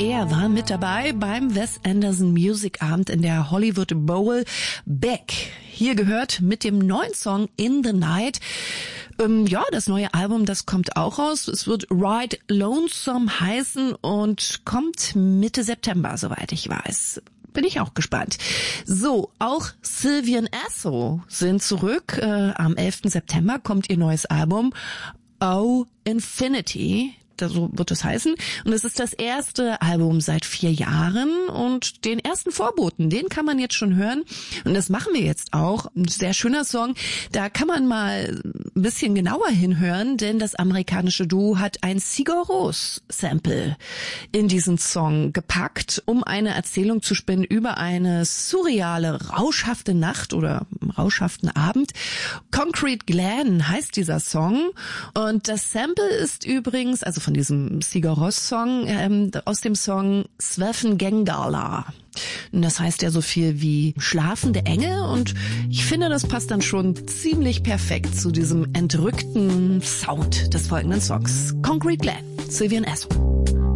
Er war mit dabei beim Wes Anderson Music Abend in der Hollywood Bowl. Beck, hier gehört mit dem neuen Song In the Night. Das neue Album, das kommt auch raus. Es wird Ride Lonesome heißen und kommt Mitte September, soweit ich weiß. Bin ich auch gespannt. So, auch Sylvian Esso sind zurück. Am 11. September kommt ihr neues Album Oh Infinity. So wird es heißen. Und es ist das erste Album seit 4 Jahren und den ersten Vorboten, den kann man jetzt schon hören. Und das machen wir jetzt auch. Ein sehr schöner Song. Da kann man mal ein bisschen genauer hinhören, denn das amerikanische Duo hat ein Sigur Rós Sample in diesen Song gepackt, um eine Erzählung zu spinnen über eine surreale, rauschhafte Nacht oder rauschhaften Abend. Concrete Glen heißt dieser Song. Und das Sample ist übrigens, also von diesem Sigur Rós Song, aus dem Song Sveffen Gengala. Das heißt ja so viel wie schlafende Engel und ich finde, das passt dann schon ziemlich perfekt zu diesem entrückten Sound des folgenden Songs. Concrete Glen, Sylvian Esso.